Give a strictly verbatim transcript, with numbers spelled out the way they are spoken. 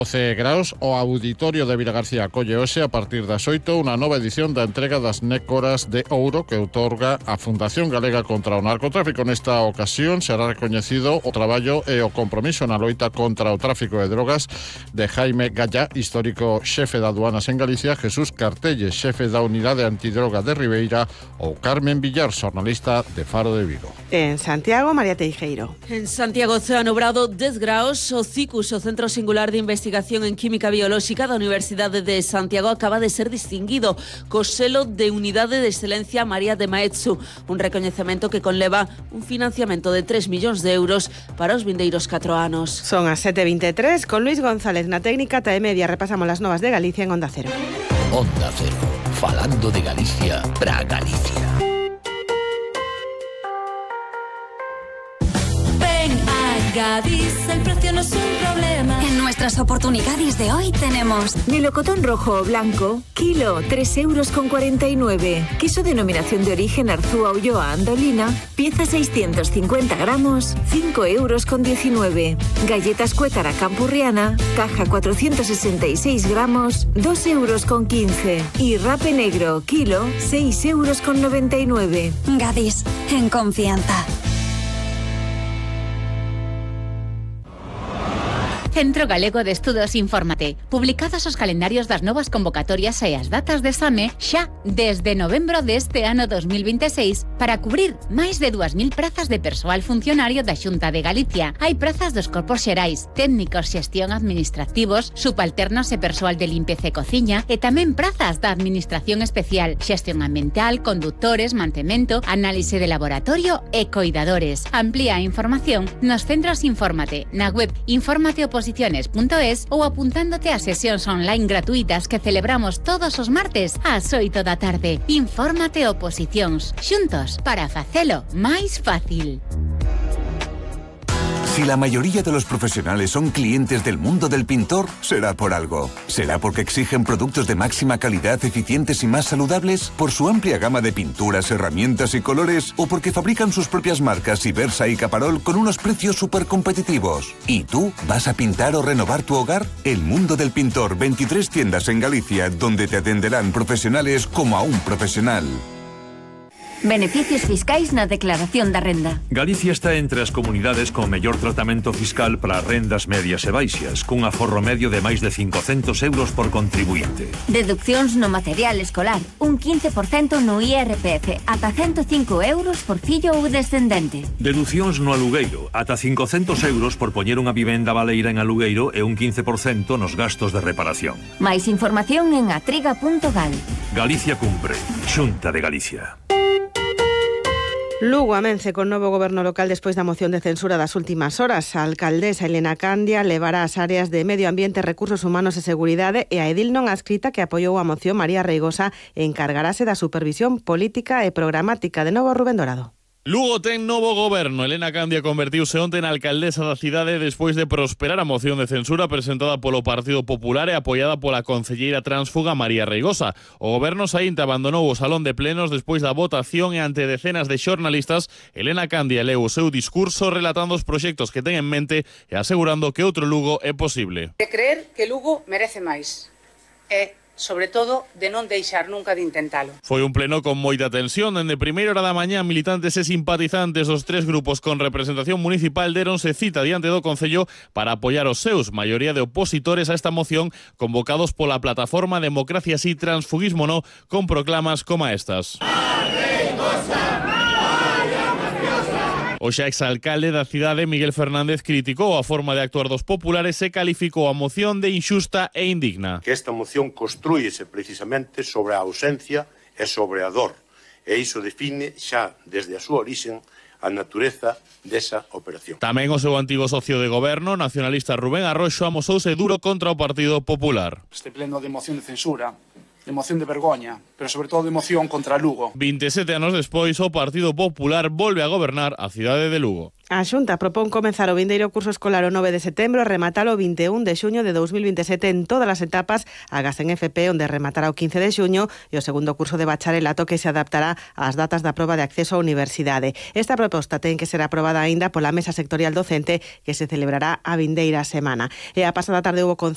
doce graus, o Auditorio de Vilagarcía acolle hoxe a partir das oito unha nova edición da entrega das Nécoras de Ouro que outorga a Fundación Galega contra o Narcotráfico. Nesta ocasión será recoñecido o traballo e o compromiso na loita contra o tráfico de drogas de Jaime Gallá, histórico xefe de aduanas en Galicia, Jesús Cartelles, xefe da Unidade Antidroga de Ribeira, ou Carmen Villar, xornalista de Faro de Vigo. En Santiago, María Teijeiro. En Santiago Océano Obrado, dez graus, o CICUS, o Centro Singular de Investigación en Química Biolóxica da Universidade de Santiago, acaba de ser distinguido co selo de Unidade de Excelencia María de Maeztu, un recoñecemento que conleva un financiamento de tres millóns de euros para os vindeiros catro anos. Son as sete e veintitrés, con Luis González na técnica T E Media. Repasamos las novas de Galicia en Onda Cero. Onda Cero, falando de Galicia para Galicia. Gadis, el precio no es un problema. En nuestras oportunidades de hoy tenemos melocotón rojo o blanco, kilo, tres euros con cuarenta y nueve. Queso denominación de origen Arzúa Ulloa Andolina, pieza seiscientos cincuenta gramos, cinco euros con diecinueve. Galletas Cuétara Campurriana, caja cuatrocientos sesenta y seis gramos, dos euros con quince. Y rape negro, kilo, seis euros con noventa y nueve. Gadis, en confianza. Centro Galego de Estudos Infórmate. Publicados os calendarios das novas convocatorias e as datas de exame xa desde novembro deste ano dos mil veintiséis para cubrir máis de dúas mil prazas de persoal funcionario da Xunta de Galicia. Hai prazas dos corpos xerais, técnicos, xestión administrativos, subalternos e persoal de limpeza e cociña e tamén prazas da Administración Especial, xestión ambiental, condutores, mantemento, análise de laboratorio e coidadores. Amplía a información nos centros Infórmate, na web infórmate oposiciones punto es ou apuntándote a sesións online gratuitas que celebramos todos os martes ás oito da tarde. Infórmate Oposicións, xuntos para facelo máis fácil. Si la mayoría de los profesionales son clientes del mundo del pintor, será por algo. ¿Será porque exigen productos de máxima calidad, eficientes y más saludables? ¿Por su amplia gama de pinturas, herramientas y colores? ¿O porque fabrican sus propias marcas Ibersa y Caparol con unos precios súper competitivos? ¿Y tú? ¿Vas a pintar o renovar tu hogar? El mundo del pintor, veintitrés tiendas en Galicia, donde te atenderán profesionales como a un profesional. Beneficios fiscais na declaración da renda. Galicia está entre as comunidades con mellor tratamento fiscal para rendas medias e baixas, cun aforro medio de máis de cincocentos euros por contribuinte. Deduccións no material escolar, un quince por cento no I R P F, ata ciento cinco euros por fillo ou descendente. Deducións no alugueiro, ata cincocentos euros por poñer unha vivenda baleira en alugueiro e un quince por cento nos gastos de reparación. Máis información en atriga punto gal. Galicia cumpre. Xunta de Galicia. Lugo amence con novo goberno local despois da moción de censura das últimas horas. A alcaldesa Elena Candia levará as áreas de Medio Ambiente, Recursos Humanos e Seguridade e a edil non adscrita que apoiou a moción María Reigosa encargarase da supervisión política e programática. De novo Rubén Dorado. Lugo ten novo goberno. Elena Candia convertiuse onte na alcaldesa da cidade despois de prosperar a moción de censura presentada polo Partido Popular e apoiada pola concelleira tránsfuga María Reigosa. O goberno saínte abandonou o salón de plenos despois da votación e ante decenas de xornalistas. Elena Candia leu o seu discurso relatando os proxectos que ten en mente e asegurando que outro Lugo é posible. De creer que Lugo merece máis. E sobre todo, de non deixar nunca de intentalo. Foi un pleno con moita tensión. Dende primeira hora da mañá, militantes e simpatizantes dos tres grupos con representación municipal deronse cita diante do Concello para apoiar os seus, maioría de opositores a esta moción, convocados pola plataforma Democracia Si, Transfugismo No, con proclamas como estas. O xa exalcalde da cidade, Miguel Fernández, criticou a forma de actuar dos populares e calificou a moción de injusta e indigna. Que esta moción construíse precisamente sobre a ausencia e sobre a dor. E iso define xa desde a súa orixen a natureza desa operación. Tamén o seu antigo socio de goberno, nacionalista Rubén Arroxo, amosouse duro contra o Partido Popular. Este pleno de moción de censura, de moción de vergoña, pero sobre todo de moción contra Lugo. veintisiete anos despois, o Partido Popular volve a gobernar a cidade de Lugo. A Xunta propón comenzar o vindeiro curso escolar o nove de setembro e rematalo o vinte e un de xuño de dous mil veintisiete en todas as etapas, agás en F P, onde rematará o quince de xuño, e o segundo curso de bacharelato que se adaptará ás datas da proba de acceso á universidade. Esta proposta ten que ser aprobada aínda pola Mesa Sectorial Docente, que se celebrará a vindeira semana. E a pasada tarde houve